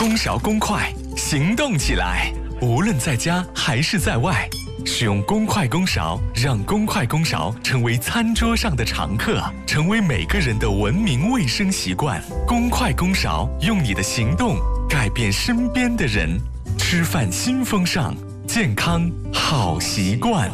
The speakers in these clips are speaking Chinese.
公勺公筷，行动起来！无论在家还是在外，使用公筷公勺，让公筷公勺成为餐桌上的常客，成为每个人的文明卫生习惯。公筷公勺，用你的行动改变身边的人。吃饭新风尚，健康好习惯。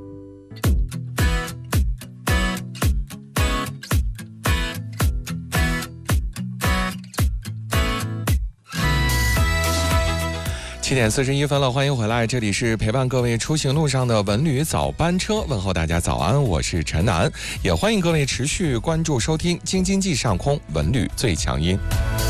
7点41分了，欢迎回来，这里是陪伴各位出行路上的文旅早班车，问候大家早安，我是陈楠，也欢迎各位持续关注收听京津冀上空文旅最强音。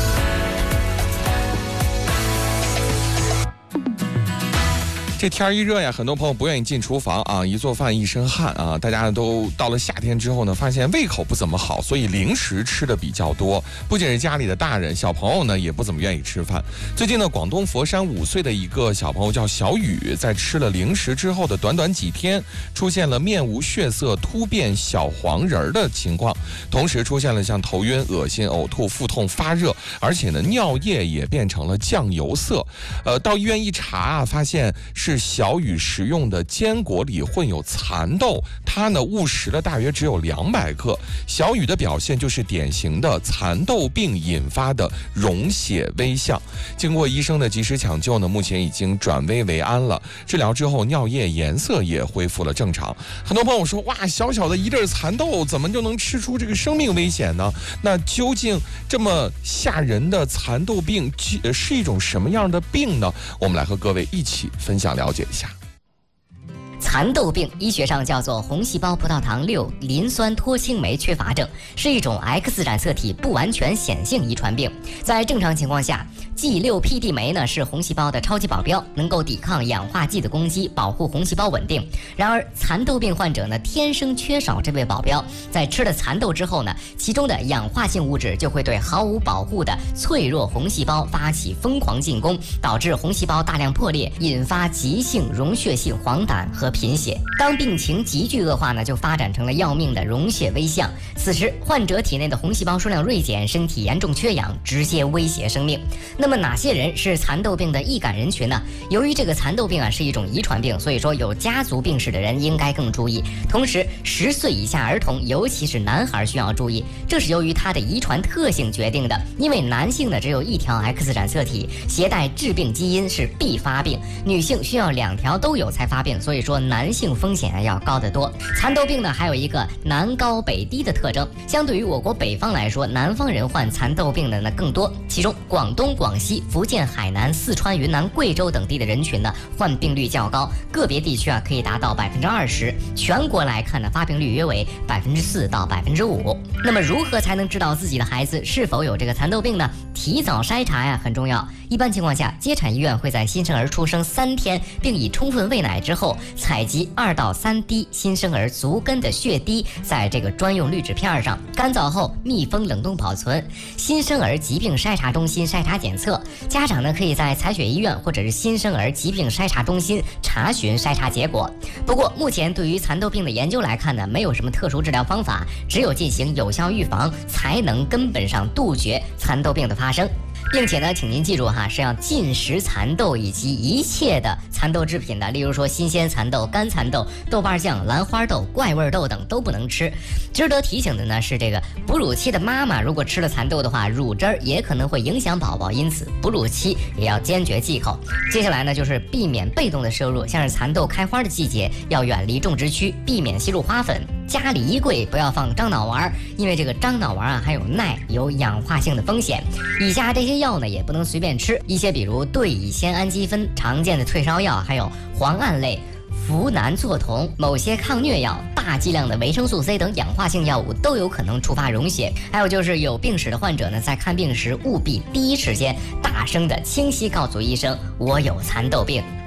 这天一热呀，很多朋友不愿意进厨房啊，一做饭一身汗啊。大家都到了夏天之后呢，发现胃口不怎么好，所以零食吃的比较多。不仅是家里的大人，小朋友呢也不怎么愿意吃饭。最近呢，广东佛山5岁的一个小朋友叫小雨，在吃了零食之后的短短几天，出现了面无血色、突变小黄人的情况，同时出现了像头晕、恶心、呕吐、腹痛、发热，而且呢，尿液也变成了酱油色。到医院一查啊，发现是小雨食用的坚果里混有蚕豆，它呢误食了大约只有200克。小雨的表现就是典型的蚕豆病引发的溶血微象。经过医生的及时抢救呢，目前已经转危为安了。治疗之后，尿液颜色也恢复了正常。很多朋友说，哇，小小的一粒蚕豆怎么就能吃出这个生命危险呢？那究竟这么吓人的蚕豆病是一种什么样的病呢？我们来和各位一起分享了解一下。 蚕豆病医学上叫做红细胞葡萄糖6磷酸脱氢酶缺乏症，是一种 X 染色体不完全显性遗传病。在正常情况下，G6PD 酶呢是红细胞的超级保镖，能够抵抗氧化剂的攻击，保护红细胞稳定。然而蚕豆病患者呢天生缺少这位保镖，在吃了蚕豆之后呢，其中的氧化性物质就会对毫无保护的脆弱红细胞发起疯狂进攻，导致红细胞大量破裂，引发急性溶血性黄疸和贫血。当病情急剧恶化呢，就发展成了要命的溶血微象。此时患者体内的红细胞数量锐减，身体严重缺氧，直接威胁生命。那么哪些人是蚕豆病的易感人群呢？由于这个蚕豆病啊是一种遗传病，所以说有家族病史的人应该更注意。同时10岁以下儿童，尤其是男孩需要注意，这是由于它的遗传特性决定的。因为男性呢只有1条 X 染色体，携带致病基因是必发病，女性需要2条都有才发病，所以说男性风险要高得多。蚕豆病呢还有一个南高北低的特征，相对于我国北方来说，南方人患蚕豆病的呢更多，其中广东、广西、福建、海南、四川、云南、贵州等地的人群呢患病率较高，个别地区啊可以达到20%，全国来看呢发病率约为4%到5%。那么如何才能知道自己的孩子是否有这个蚕豆病呢？提早筛查呀很重要。一般情况下，接产医院会在新生儿出生3天，并以充分喂奶之后，采集2到3滴新生儿足跟的血滴，在这个专用滤纸片上干燥后密封冷冻保存。新生儿疾病筛查中心筛查检测，家长呢可以在采血医院或者是新生儿疾病筛查中心查询筛查结果。不过目前对于蚕豆病的研究来看呢，没有什么特殊治疗方法，只有进行有效预防，才能根本上杜绝蚕豆病的发生。并且呢，请您记住哈，是要禁食蚕豆以及一切的蚕豆制品的，例如说新鲜蚕豆、干蚕豆、豆瓣酱、兰花豆、怪味豆等都不能吃。值得提醒的呢是，这个哺乳期的妈妈如果吃了蚕豆的话，乳汁儿也可能会影响宝宝，因此哺乳期也要坚决忌口。接下来呢，就是避免被动的摄入，像是蚕豆开花的季节要远离种植区，避免吸入花粉。家里衣柜不要放樟脑丸，因为这个樟脑丸啊含有氖，有氧化性的风险。以下这些药呢也不能随便吃，一些比如对乙酰氨基酚常见的退烧药，还有磺胺类、呋喃唑酮、某些抗疟药、大剂量的维生素 C 等氧化性药物都有可能触发溶血。还有就是有病史的患者呢，在看病时务必第一时间大声的清晰告诉医生我有蚕豆病。